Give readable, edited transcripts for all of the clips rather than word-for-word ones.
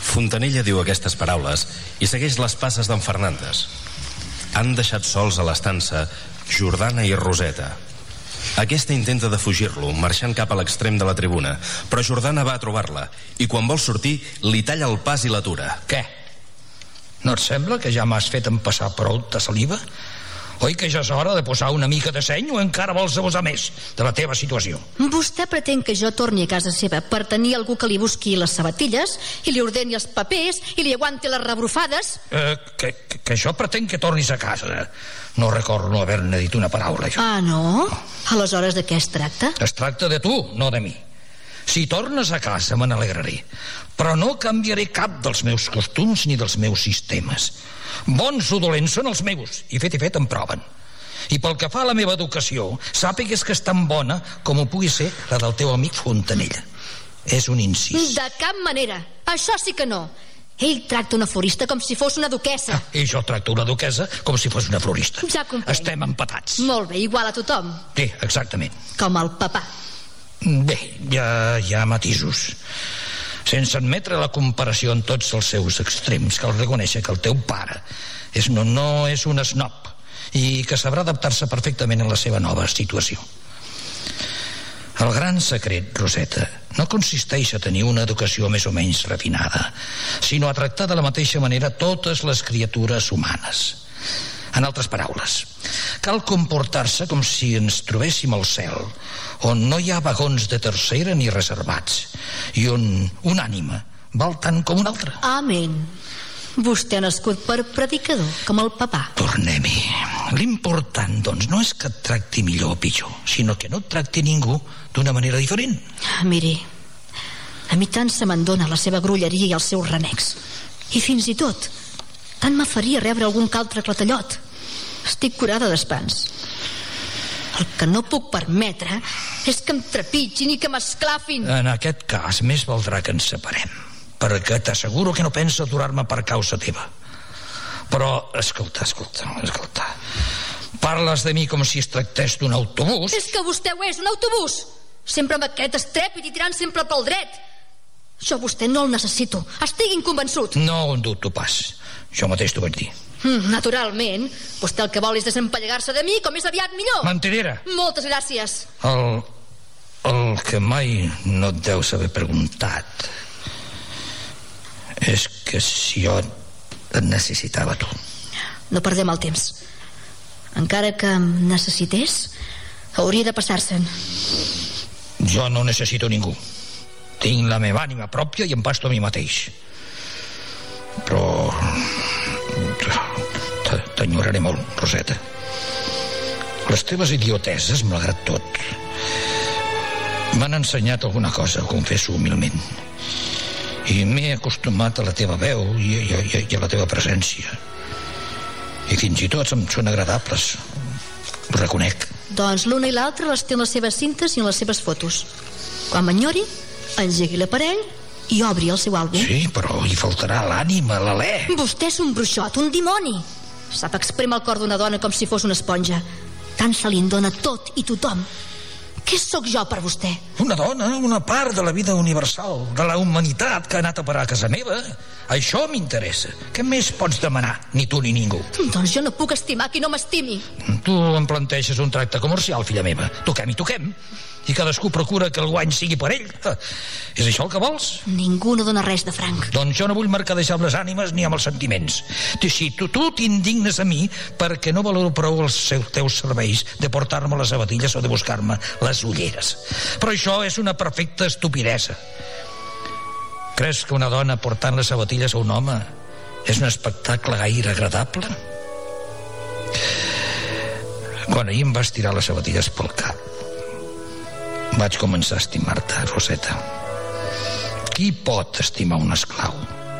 Fontanella diu aquestes paraules i segueix les passes d'en Fernandes. Han deixat sols a l'estança Jordana i Roseta. Aquesta intenta defugir-lo, marxant cap a l'extrem de la tribuna, però Jordana va a trobar-la i quan vol sortir li talla el pas i l'atura. Què? No et sembla que ja m'has fet empassar prou de saliva? Oi que ja és hora de posar una mica de seny o encara vols abusar més de la teva situació? Vostè pretén que jo torni a casa seva per tenir algú que li busqui les sabatilles i li ordeni els papers i li aguanti les rebrufades? Que jo pretenc que tornis a casa. No recordo no haver-ne dit una paraula, jo. Ah, no? Aleshores de què es tracta? Es tracta de tu, no de mi. Si tornes a casa me n'alegraré, però no canviaré cap dels meus costums ni dels meus sistemes. Bons o dolents són els meus, i fet em proven. I pel que fa a la meva educació, sàpigues que és tan bona com ho pugui ser la del teu amic Fontanella. És un incís. De cap manera, això sí que no. Ell tracta una florista com si fos una duquessa. I jo tracto una duquessa com si fos una florista. Ja comprenc. Estem empatats. Molt bé, igual a tothom. Sí, exactament. Com el papà. Bé, hi ha matisos. Sense admetre la comparació en tots els seus extrems, cal reconèixer que el teu pare no és un snob i que sabrà adaptar-se perfectament a la seva nova situació. El gran secret, Roseta, no consisteix a tenir una educació més o menys refinada, sinó a tractar de la mateixa manera totes les criatures humanes. En altres paraules, cal comportar-se com si ens trobéssim al cel, on no hi ha vagons de tercera ni reservats, i on una ànima val tant com una altra. Amén. Vostè ha nascut per predicador, com el papà. Tornem-hi. L'important, doncs, no és que et tracti millor o pitjor, sinó que no et tracti ningú d'una manera diferent. Miri, a mi tant se me'n dona la seva grulleria i els seus renecs. I fins i tot, tant me faria rebre algun que altre clatellot. Estic curada d'espans. El que no puc permetre és que em trepitgin i que m'esclafin. En aquest cas, més valdrà que ens separem, perquè t'asseguro que no penso aturar-me per causa teva. Però, escolta. Parles de mi com si es tractés d'un autobús. És que vostè ho és, un autobús. Sempre amb aquest estrèpit i tirant sempre pel dret. Jo a vostè no el necessito. Estiguin convençut. No ho dubto pas. Jo mateix t'ho vaig dir. Naturalment. Vostè el que vol és desempallegar-se de mi com més aviat millor. Mentidera. Moltes gràcies. El que mai no et deus haver preguntat és que si jo et necessitava tu. No perdem el temps. Encara que em necessités, hauria de passar-se'n. Jo no necessito ningú. Tinc la meva ànima pròpia i em basto a mi mateix. Però t'enyoraré molt, Roseta. Les teves idioteses, malgrat tot, m'han ensenyat alguna cosa, ho confesso humilment. I m'he acostumat a la teva veu i a la teva presència. I fins i tot em són agradables. Ho reconec. Doncs l'una i l'altra les té en les seves cintes i en les seves fotos. Quan m'enyori, engegui l'aparell i obri el seu àlbum. Sí, però hi faltarà l'ànima, l'alè. Vostè és un bruixot, un dimoni. Sap exprimir el cor d'una dona com si fos una esponja. Tant se li en dona tot i tothom. Què sóc jo per vostè? Una dona, una part de la vida universal, de la humanitat que ha anat a parar a casa meva. Això m'interessa. Què més pots demanar, ni tu ni ningú? Doncs jo no puc estimar qui no m'estimi. Tu em planteges un tracte comercial, filla meva. Toquem i toquem. I cadascú procura que el guany sigui per ell. És això el que vols? Ningú no dona res de franc. Doncs jo no vull mercadejar amb les ànimes ni amb els sentiments. Si tu t'indignes a mi perquè no valoro prou els teus serveis de portar-me les sabatilles o de buscar-me les ulleres. Però això és una perfecta estupidesa. Creus que una dona portant les sabatilles a un home és un espectacle gaire agradable? Quan ahir em vas tirar les sabatilles pel cap, vaig començar a estimar-te, Roseta. Qui pot estimar un esclau?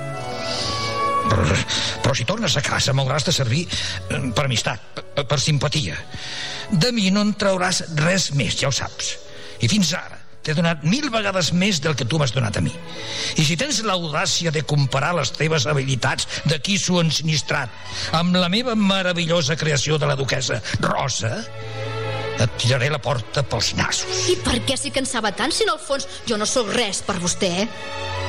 Però si tornes a casa m'hauràs de servir per amistat, per simpatia. De mi no en trauràs res més, ja ho saps. I fins ara t'he donat 1000 vegades més del que tu m'has donat a mi. I si tens l'audàcia de comparar les teves habilitats de qui s'ho han ensinistrat amb la meva meravellosa creació de la duquessa Rosa, et tiraré la porta pels nassos. I per què s'hi cansava tant si en el fons jo no sóc res per vostè?